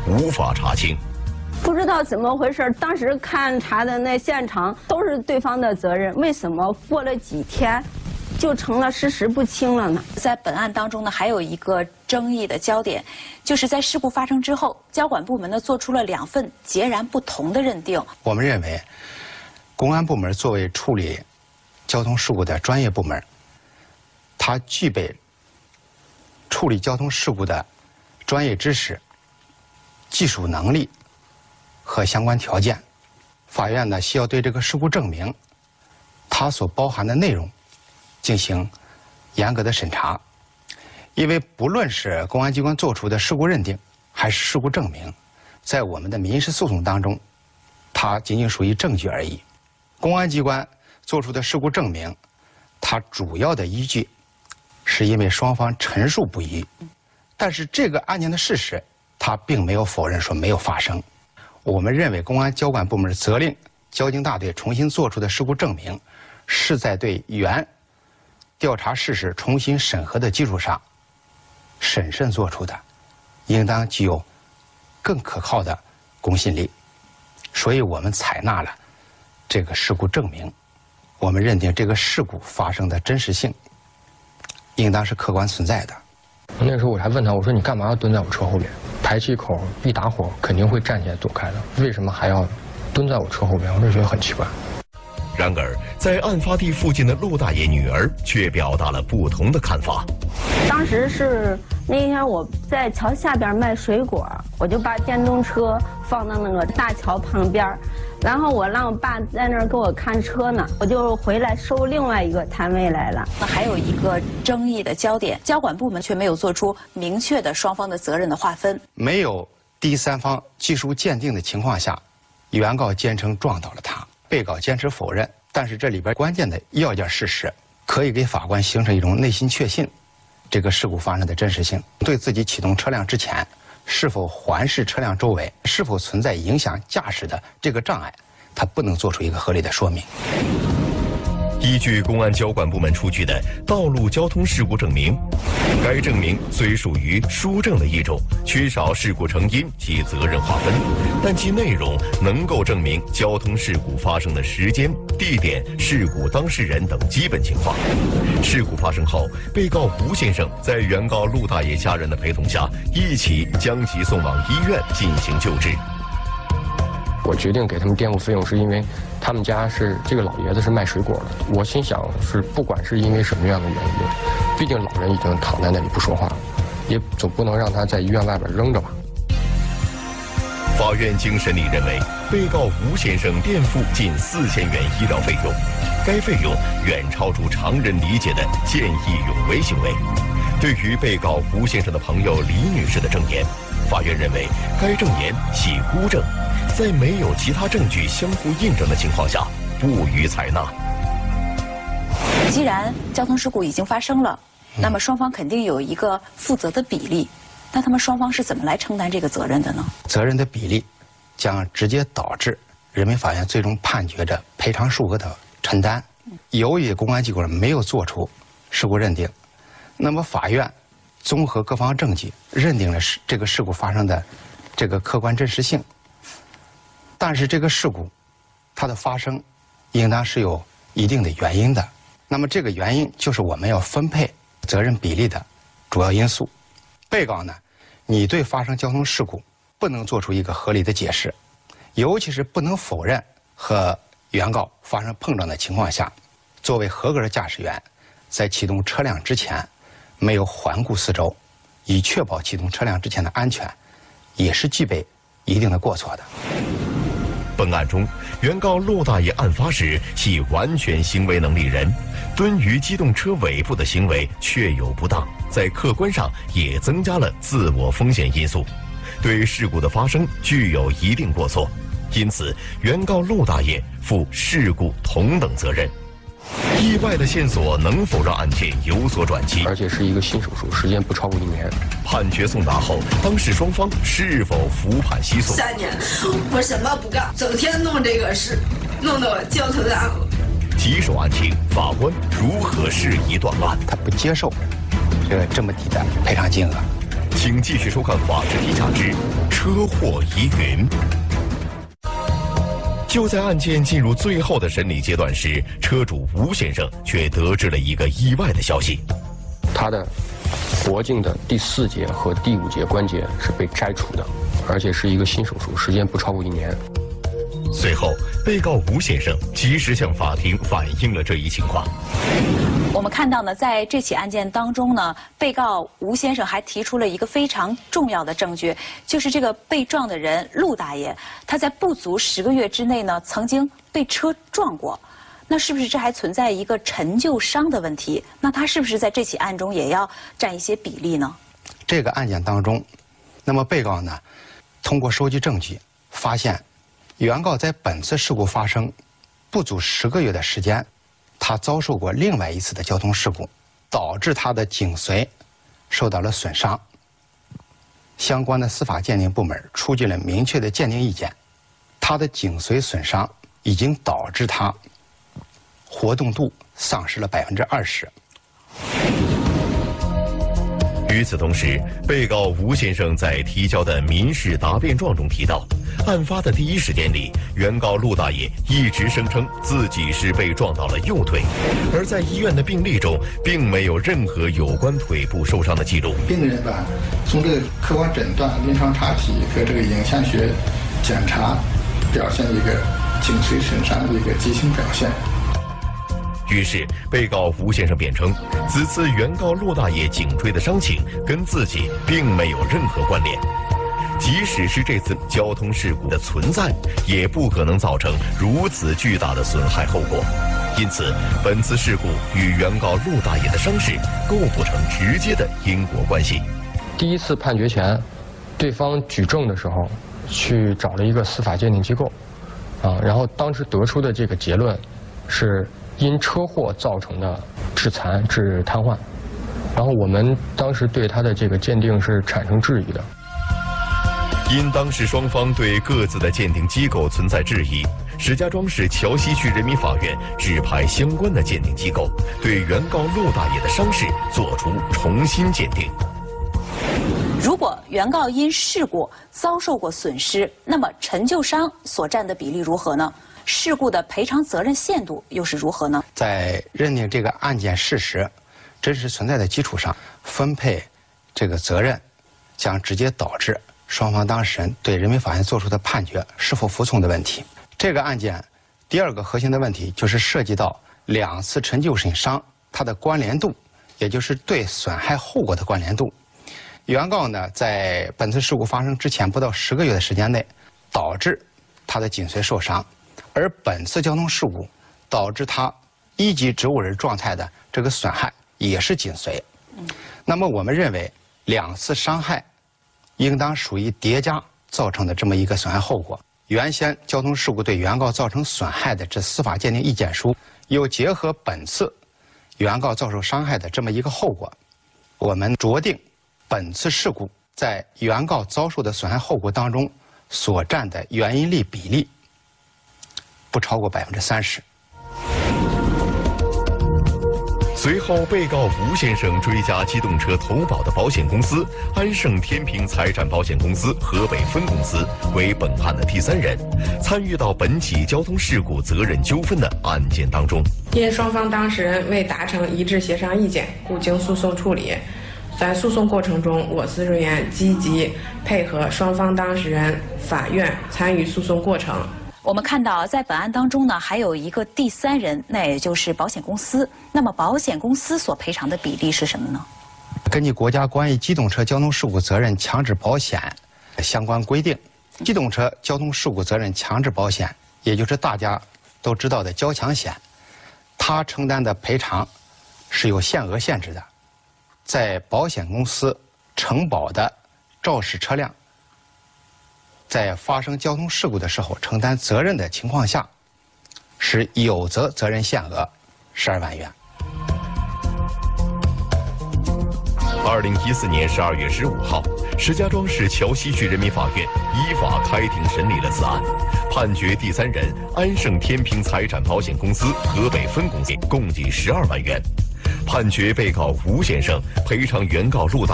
无法查清。 不知道怎么回事，当时勘察的那现场都是对方的责任，为什么过了几天就成了事实不清了呢？ 在本案当中呢，还有一个争议的焦点，就是在事故发生之后，交管部门呢做出了2份截然不同的认定。 我们认为，公安部门作为处理交通事故的专业部门，它具备处理交通事故的专业知识、技术能力和相关条件。法院呢需要对这个事故证明它所包含的内容进行严格的审查，因为不论是公安机关做出的事故认定，还是事故证明，在我们的民事诉讼当中，它仅仅属于证据而已。公安机关做出的事故证明，它主要的依据是因为双方陈述不一，但是这个案件的事实，它并没有否认说没有发生。我们认为，公安交管部门责令交警大队重新做出的事故证明，是在对原调查事实重新审核的基础上审慎做出的，应当具有更可靠的公信力。所以我们采纳了这个事故证明，我们认定这个事故发生的真实性应当是客观存在的。 那时候我还问他，我说你干嘛要蹲在我车后面？排气口一打火肯定会站起来躲开的，为什么还要蹲在我车后面？我就觉得很奇怪。 然而，在案发地附近的陆大爷女儿却表达了不同的看法。 当时是那天我在桥下边卖水果，我就把电动车放到那个大桥旁边，然后我让我爸在那儿给我看车呢，我就回来收另外一个摊位来了。 那还有一个争议的焦点，交管部门却没有做出明确的双方的责任的划分。 没有第三方技术鉴定的情况下，原告坚称撞倒了他，被告坚持否认。但是这里边关键的要件事实，可以给法官形成一种内心确信这个事故发生的真实性。对自己启动车辆之前是否环视车辆周围，是否存在影响驾驶的这个障碍，他不能做出一个合理的说明。 依据公安交管部门出具的道路交通事故证明，该证明虽属于书证的一种，缺少事故成因及责任划分，但其内容能够证明交通事故发生的时间、地点、事故当事人等基本情况。事故发生后，被告吴先生在原告陆大爷家人的陪同下，一起将其送往医院进行救治。 我决定给他们垫付费用，是因为他们家是这个老爷子是卖水果的。我心想是不管是因为什么样的原因，毕竟老人已经躺在那里不说话了，也总不能让他在医院外边扔着吧。 法院经审理认为，被告吴先生垫付近4000元医疗费用，该费用远超出常人理解的见义勇为行为。对于被告吴先生的朋友李女士的证言，法院认为该证言系孤证，在没有其他证据相互印证的情况下，不予采纳。 既然交通事故已经发生了，那么双方肯定有一个负责的比例，那他们双方是怎么来承担这个责任的呢？ 责任的比例将直接导致人民法院最终判决的赔偿数额的承担。由于公安机关没有做出事故认定，那么法院综合各方证据，认定了这个事故发生的这个客观真实性。但是这个事故它的发生应当是有一定的原因的，那么这个原因就是我们要分配责任比例的主要因素。被告呢，你对发生交通事故不能做出一个合理的解释，尤其是不能否认和原告发生碰撞的情况下，作为合格的驾驶员，在启动车辆之前没有环顾四周，以确保启动车辆之前的安全，也是具备一定的过错的。 本案中，原告陆大爷案发时系完全行为能力人，蹲于机动车尾部的行为确有不当，在客观上也增加了自我风险因素，对事故的发生具有一定过错，因此原告陆大爷负事故同等责任。意外的线索能否让案件有所转机？ 而且是一个新手术，时间不超过1年。 判决送达后，当事双方是否服判西诉 ？3年，我什么不干，整天弄这个事，弄得我焦头烂额。 棘手案情，法官如何适宜断案？ 他不接受这么低的赔偿金额。 请继续收看《法治天下之车祸疑云》。就在案件进入最后的审理阶段时，车主吴先生却得知了一个意外的消息： 他的脖颈的第4节和第5节关节是被摘除的，而且是一个新手术，时间不超过1年。 随后，被告吴先生及时向法庭反映了这一情况。 我们看到呢，在这起案件当中呢，被告吴先生还提出了一个非常重要的证据，就是这个被撞的人陆大爷，他在不足10个月之内呢，曾经被车撞过。那是不是这还存在一个陈旧伤的问题？那他是不是在这起案中也要占一些比例呢？ 这个案件当中，那么被告呢，通过收集证据，发现原告在本次事故发生不足10个月的时间，他遭受过另外一次的交通事故，导致他的颈髓受到了损伤。相关的司法鉴定部门出具了明确的鉴定意见，他的颈髓损伤已经导致他活动度丧失了20%。 与此同时，被告吴先生在提交的民事答辩状中提到，案发的第一时间里，原告陆大爷一直声称自己是被撞到了右腿，而在医院的病历中并没有任何有关腿部受伤的记录。 病人吧，从这个客观诊断、临床查体和这个影像学检查，表现一个颈髓损伤的一个急性表现。 于是，被告吴先生辩称，此次原告陆大爷颈椎的伤情跟自己并没有任何关联。即使是这次交通事故的存在，也不可能造成如此巨大的损害后果。因此，本次事故与原告陆大爷的伤势构不成直接的因果关系。 第一次判决前，对方举证的时候，去找了一个司法鉴定机构，然后当时得出的这个结论是因车祸造成的致残、致瘫痪。然后我们当时对他的这个鉴定是产生质疑的。 因当时双方对各自的鉴定机构存在质疑，石家庄市桥西区人民法院指派相关的鉴定机构对原告陆大爷的伤势作出重新鉴定。 如果原告因事故遭受过损失，那么陈旧伤所占的比例如何呢？事故的赔偿责任限度又是如何呢？ 在认定这个案件事实真实存在的基础上，分配这个责任，将直接导致双方当事人对人民法院作出的判决是否服从的问题。这个案件第二个核心的问题就是涉及到2次陈旧损伤它的关联度，也就是对损害后果的关联度。原告呢，在本次事故发生之前不到10个月的时间内，导致他的颈髓受伤，而本次交通事故导致他1级植物人状态的这个损害也是颈髓。那么我们认为2次伤害应当属于叠加造成的这么一个损害后果。原先交通事故对原告造成损害的这司法鉴定意见书，又结合本次原告遭受伤害的这么一个后果，我们酌定本次事故在原告遭受的损害后果当中所占的原因力比例不超过30%。 随后，被告吴先生追加机动车投保的保险公司安盛天平财产保险公司河北分公司为本案的第3人，参与到本起交通事故责任纠纷的案件当中。 因双方当事人未达成一致协商意见，故经诉讼处理。在诉讼过程中，我司人员积极配合双方当事人、法院参与诉讼过程。 我们看到，在本案当中呢，还有一个第3人，那也就是保险公司。那么，保险公司所赔偿的比例是什么呢？ 根据国家关于机动车交通事故责任强制保险相关规定，机动车交通事故责任强制保险，也就是大家都知道的交强险，它承担的赔偿是有限额限制的。在保险公司承保的肇事车辆在发生交通事故的时候承担责任的情况下，是有责责任限额12万元。 2014年12月15号，石家庄市桥西区人民法院依法开庭审理了此案，判决第3人安盛天平财产保险公司河北分公司共计12万元，判决被告吴先生赔偿原告陆大